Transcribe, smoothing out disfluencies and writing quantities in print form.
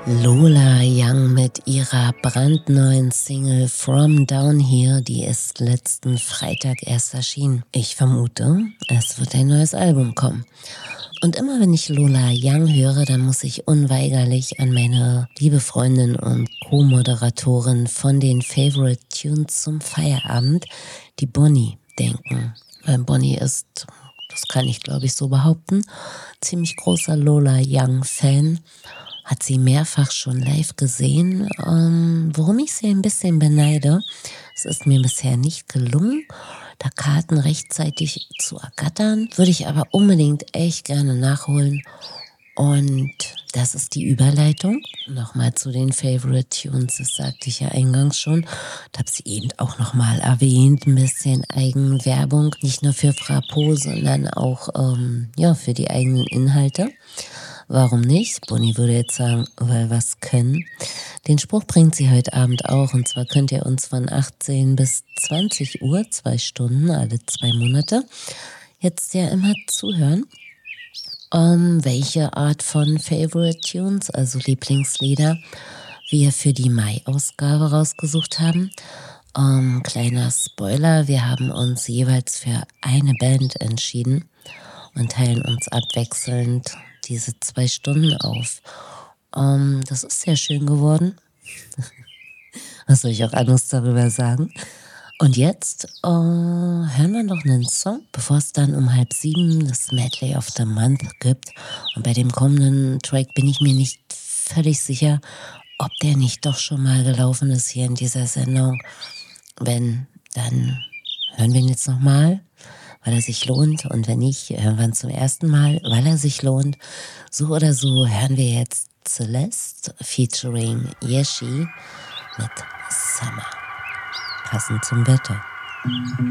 Lola Young mit ihrer brandneuen Single From Down Here, die ist letzten Freitag erst erschienen. Ich vermute, es wird ein neues Album kommen. Und immer wenn ich Lola Young höre, dann muss ich unweigerlich an meine liebe Freundin und Co-Moderatorin von den Favorite Tunes zum Feierabend, die Bonnie, denken. Weil Bonnie ist, das kann ich glaube ich so behaupten, ziemlich großer Lola Young-Fan. Hat sie mehrfach schon live gesehen, worum ich sie ein bisschen beneide. Es ist mir bisher nicht gelungen, da Karten rechtzeitig zu ergattern. Würde ich aber unbedingt echt gerne nachholen. Und das ist die Überleitung. Nochmal zu den Favorite Tunes, das sagte ich ja eingangs schon. Da habe sie eben auch nochmal erwähnt, ein bisschen Eigenwerbung. Nicht nur für Frappo, sondern auch für die eigenen Inhalte. Warum nicht? Bonnie würde jetzt sagen, weil was können. Den Spruch bringt sie heute Abend auch. Und zwar könnt ihr uns von 18 bis 20 Uhr, 2 Stunden, alle 2 Monate, jetzt ja immer zuhören. Welche Art von Favorite Tunes, also Lieblingslieder, wir für die Mai-Ausgabe rausgesucht haben. Kleiner Spoiler, wir haben uns jeweils für eine Band entschieden und teilen uns abwechselnd diese 2 Stunden auf. Das ist sehr schön geworden. Was soll ich auch anderes darüber sagen? Und jetzt hören wir noch einen Song, bevor es dann um 6:30 das Medley of the Month gibt. Und bei dem kommenden Track bin ich mir nicht völlig sicher, ob der nicht doch schon mal gelaufen ist hier in dieser Sendung. Wenn, dann hören wir ihn jetzt nochmal, weil er sich lohnt. Und wenn nicht, hören wir ihn zum ersten Mal, weil er sich lohnt. So oder so hören wir jetzt Celeste featuring Yeshi mit Summer. Passend zum Wetter.